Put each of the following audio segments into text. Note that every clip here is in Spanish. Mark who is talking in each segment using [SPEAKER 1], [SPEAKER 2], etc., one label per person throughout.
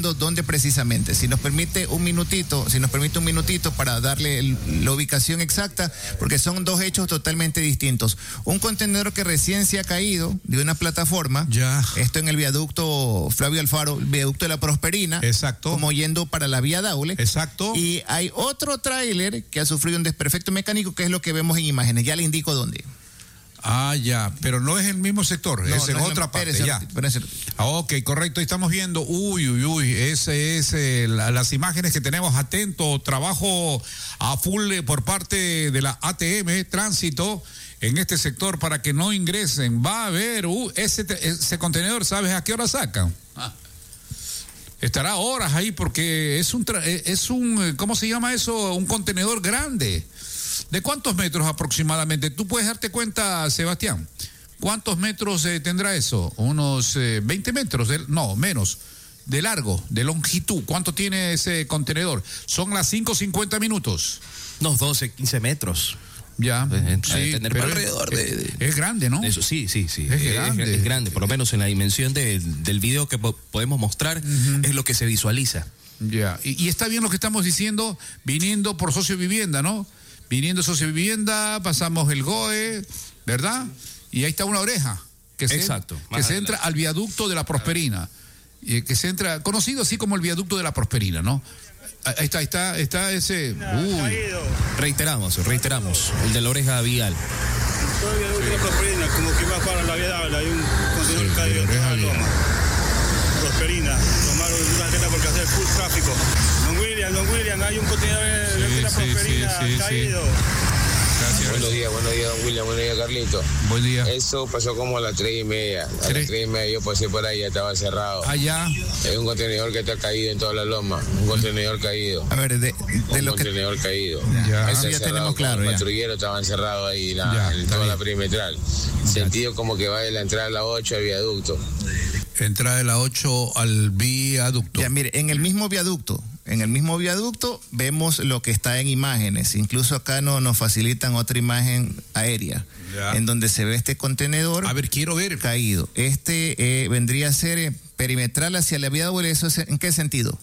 [SPEAKER 1] indicando dónde precisamente. Si nos permite un minutito para darle la ubicación exacta, porque son dos hechos totalmente distintos. Un contenedor que recién se ha caído de una plataforma, esto en el viaducto Flavio Alfaro, el viaducto de la Prosperina,
[SPEAKER 2] exacto,
[SPEAKER 1] como yendo para la vía Daule,
[SPEAKER 2] exacto,
[SPEAKER 1] y hay otro tráiler que ha sufrido un desperfecto mecánico, que es lo que vemos en imágenes. Ya le indico dónde.
[SPEAKER 2] Ah, ya, pero no es el mismo sector,
[SPEAKER 1] no,
[SPEAKER 2] es en otra parte, ya. Ok, correcto, ahí estamos viendo, ese es las imágenes que tenemos. Atento, trabajo a full por parte de la ATM, Tránsito, en este sector para que no ingresen. Va a haber ese contenedor, ¿sabes a qué hora sacan? Estará horas ahí porque es un, ¿cómo se llama eso? Un contenedor grande. ¿De cuántos metros aproximadamente? ¿Tú puedes darte cuenta, Sebastián? ¿Cuántos metros tendrá eso? Unos 20 metros, no, menos, de largo, de longitud. ¿Cuánto tiene ese contenedor? Son las 5:50 minutos.
[SPEAKER 3] Unos 12, 15 metros.
[SPEAKER 2] Ya,
[SPEAKER 3] sí, tener alrededor
[SPEAKER 2] es grande, ¿no?
[SPEAKER 3] Eso, sí. Es grande, por lo menos en la dimensión del video que podemos mostrar, es lo que se visualiza.
[SPEAKER 2] Ya, y está bien lo que estamos diciendo, viniendo por Socio Vivienda, ¿no? Viniendo Socio Vivienda, pasamos el GOE, ¿verdad? Y ahí está una oreja que se entra al viaducto de la Prosperina, que se entra, conocido así como el viaducto de la Prosperina, ¿no? Ahí está ese.
[SPEAKER 3] Reiteramos, el de la oreja vial.
[SPEAKER 4] Todo el viaducto de la Prosperina, como que va para la vía Daule, hay un contenedor caído en la loma. Prosperina, tomaron una tarjeta porque hacer full tráfico. Don William, hay un contenedor de la Prosperina caído.
[SPEAKER 2] Gracias.
[SPEAKER 5] Buenos días, don William, buenos días, Carlito.
[SPEAKER 2] Buen día.
[SPEAKER 5] Eso pasó como a las 3:30. A las 3:30 yo pasé por ahí, ya estaba cerrado.
[SPEAKER 2] Allá.
[SPEAKER 5] Hay un contenedor que está caído en toda la loma. Un contenedor caído.
[SPEAKER 1] A ver,
[SPEAKER 5] contenedor caído.
[SPEAKER 1] Ya tenemos claro.
[SPEAKER 5] Los patrulleros estaban cerrados ahí en toda la perimetral. Sentido como que va de la entrada a la 8 al viaducto.
[SPEAKER 2] Entrada de la 8 al viaducto.
[SPEAKER 1] Ya, mire, en el mismo viaducto vemos lo que está en imágenes. Incluso acá nos facilitan otra imagen aérea, en donde se ve este contenedor.
[SPEAKER 2] A ver, quiero ver.
[SPEAKER 1] Caído. Vendría a ser perimetral hacia la vía Daule. ¿Eso es en qué sentido?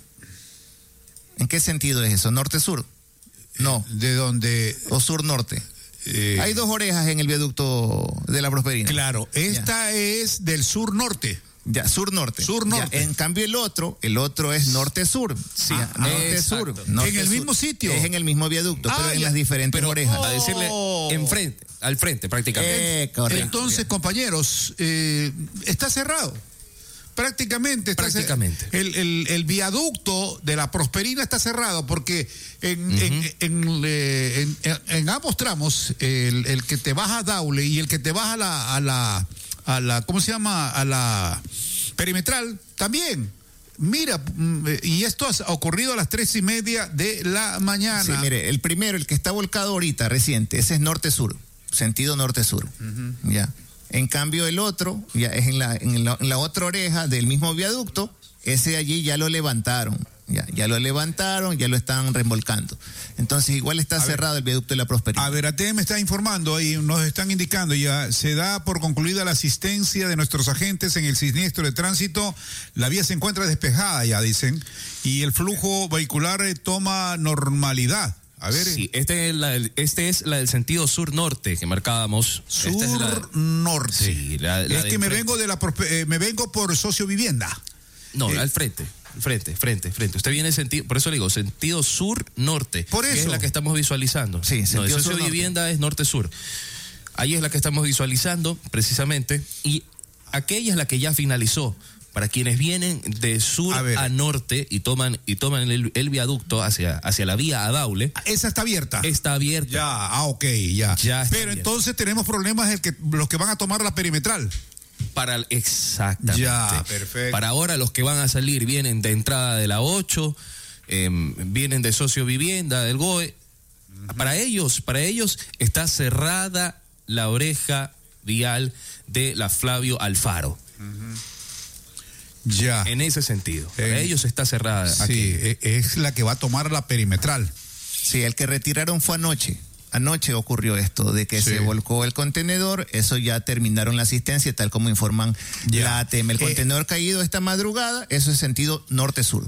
[SPEAKER 1] ¿En qué sentido es eso? ¿Norte-sur? No.
[SPEAKER 2] ¿De dónde?
[SPEAKER 1] ¿O sur-norte? Hay dos orejas en el viaducto de la Prosperina.
[SPEAKER 2] Claro, esta es del sur-norte.
[SPEAKER 1] Ya, sur-norte.
[SPEAKER 2] Sur-norte.
[SPEAKER 1] En cambio el otro es norte-sur.
[SPEAKER 2] Sí,
[SPEAKER 1] norte-sur.
[SPEAKER 2] En el mismo sitio.
[SPEAKER 1] Es en el mismo viaducto, pero en las diferentes orejas.
[SPEAKER 3] A decirle al frente prácticamente.
[SPEAKER 1] Correcto.
[SPEAKER 2] Entonces, compañeros, está cerrado. Prácticamente. El viaducto de la Prosperina está cerrado porque en ambos tramos, el que te baja a Daule y el que te baja a la ¿cómo se llama? A la perimetral, también. Mira, y esto ha ocurrido a las 3:30 de la mañana.
[SPEAKER 1] Sí, mire, el primero, el que está volcado ahorita, reciente, ese es norte-sur, sentido norte-sur. Ya. En cambio, el otro, ya es en la otra oreja del mismo viaducto, ese allí ya lo levantaron. Ya lo levantaron, ya lo están remolcando. Entonces igual está cerrado el viaducto de la Prosperina.
[SPEAKER 2] A ver, ATM está informando ahí, nos están indicando ya, se da por concluida la asistencia de nuestros agentes en el siniestro de tránsito, la vía se encuentra despejada ya dicen, y el flujo vehicular toma normalidad. A ver.
[SPEAKER 3] Sí, este es la del sentido sur-norte que marcábamos.
[SPEAKER 2] Sur-norte.
[SPEAKER 3] Sí,
[SPEAKER 2] es que me vengo por Socio Vivienda.
[SPEAKER 3] No, al frente. Frente. Usted viene sentido, por eso le digo, sentido sur-norte.
[SPEAKER 2] Por eso.
[SPEAKER 3] Que es la que estamos visualizando.
[SPEAKER 1] Sí, sentido
[SPEAKER 3] Socio Vivienda es norte-sur. Ahí es la que estamos visualizando, precisamente. Y aquella es la que ya finalizó. Para quienes vienen de sur a norte y toman el viaducto hacia la vía a Daule.
[SPEAKER 2] Esa está abierta.
[SPEAKER 3] Está abierta.
[SPEAKER 2] Ya, ok, ya. Pero entonces tenemos problemas los que van a tomar la perimetral.
[SPEAKER 3] Exactamente.
[SPEAKER 2] Ya, perfecto.
[SPEAKER 3] Para ahora los que van a salir vienen de entrada de la 8, vienen de Socio Vivienda, del GOE. Para ellos está cerrada la oreja vial de la Flavio Alfaro.
[SPEAKER 2] Ya.
[SPEAKER 3] En ese sentido. Para ellos está cerrada.
[SPEAKER 2] Sí,
[SPEAKER 3] aquí.
[SPEAKER 2] Es la que va a tomar la perimetral.
[SPEAKER 1] Sí, el que retiraron fue anoche. Anoche ocurrió esto, de que se volcó el contenedor, eso ya terminaron la asistencia, tal como informan la ATM. El contenedor caído esta madrugada, eso es sentido norte-sur.